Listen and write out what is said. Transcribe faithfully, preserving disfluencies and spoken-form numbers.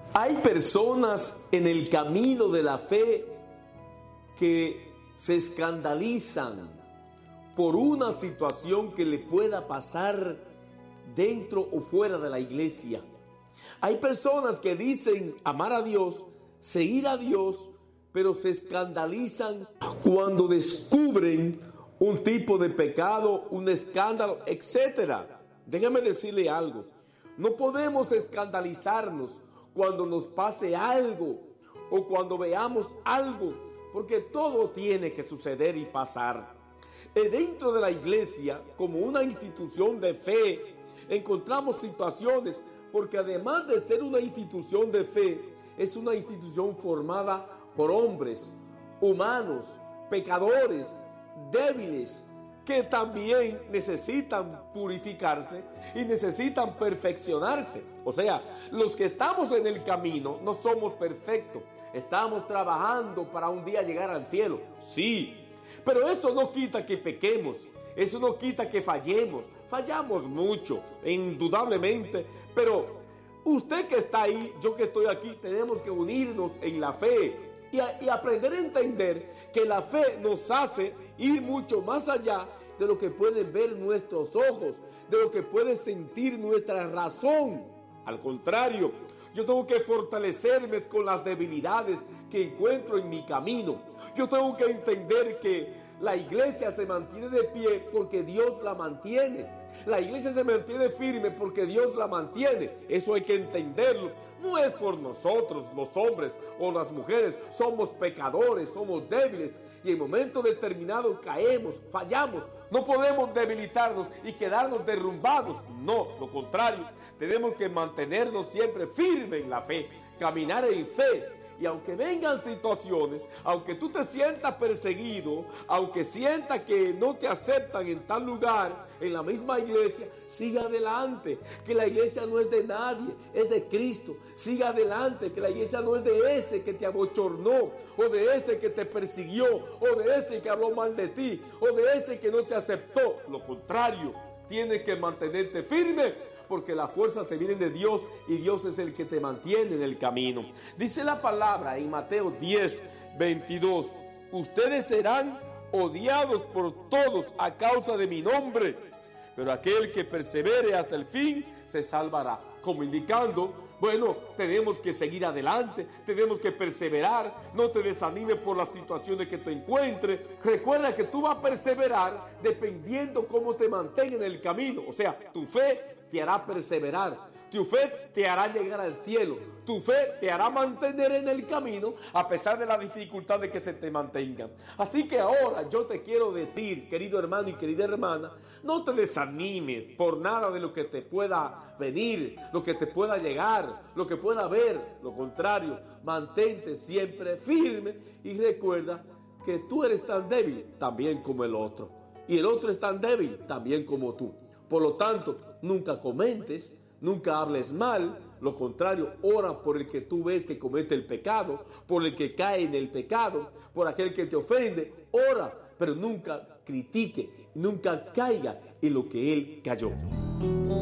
Hay personas en el camino de la fe que se escandalizan por una situación que le pueda pasar dentro o fuera de la iglesia. Hay personas que dicen amar a Dios, seguir a Dios, pero se escandalizan cuando descubren un tipo de pecado, un escándalo, etcétera. Déjame decirle algo. No podemos escandalizarnos cuando nos pase algo o cuando veamos algo, porque todo tiene que suceder y pasar. Y dentro de la iglesia, como una institución de fe, encontramos situaciones, porque además de ser una institución de fe, es una institución formada por hombres, humanos, pecadores, débiles, que también necesitan purificarse y necesitan perfeccionarse. O sea, los que estamos en el camino no somos perfectos. Estamos trabajando para un día llegar al cielo. Sí, pero eso no quita que pequemos. Eso no quita que fallemos. Fallamos mucho, indudablemente. Pero usted que está ahí, yo que estoy aquí, tenemos que unirnos en la fe y, a, y aprender a entender que la fe nos hace ir mucho más allá de lo que pueden ver nuestros ojos, de lo que puede sentir nuestra razón. Al contrario, yo tengo que fortalecerme con las debilidades que encuentro en mi camino. Yo tengo que entender que la iglesia se mantiene de pie porque Dios la mantiene. La iglesia se mantiene firme porque Dios la mantiene. Eso hay que entenderlo. No es por nosotros, los hombres o las mujeres. Somos pecadores, somos débiles. Y en momentos determinados caemos, fallamos. No podemos debilitarnos y quedarnos derrumbados. No, lo contrario. Tenemos que mantenernos siempre firmes en la fe. Caminar en fe. Y aunque vengan situaciones, aunque tú te sientas perseguido, aunque sientas que no te aceptan en tal lugar, en la misma iglesia, siga adelante, que la iglesia no es de nadie, es de Cristo. Siga adelante, que la iglesia no es de ese que te abochornó, o de ese que te persiguió, o de ese que habló mal de ti, o de ese que no te aceptó. Lo contrario, tienes que mantenerte firme, porque la fuerza te viene de Dios y Dios es el que te mantiene en el camino. Dice la palabra en Mateo diez, veintidós, ustedes serán odiados por todos a causa de mi nombre, pero aquel que persevere hasta el fin se salvará. Como indicando, bueno, tenemos que seguir adelante, tenemos que perseverar, no te desanimes por las situaciones que te encuentres. Recuerda que tú vas a perseverar dependiendo cómo te mantenga en el camino. O sea, tu fe te hará perseverar, tu fe te hará llegar al cielo, tu fe te hará mantener en el camino a pesar de las dificultades que se te mantengan. Así que ahora yo te quiero decir, querido hermano y querida hermana, no te desanimes por nada de lo que te pueda venir, lo que te pueda llegar, lo que pueda haber. Lo contrario, mantente siempre firme y recuerda que tú eres tan débil también como el otro. Y el otro es tan débil también como tú. Por lo tanto, nunca comentes, nunca hables mal. Lo contrario, ora por el que tú ves que comete el pecado, por el que cae en el pecado, por aquel que te ofende. Ora, pero nunca critique, nunca caiga en lo que él cayó.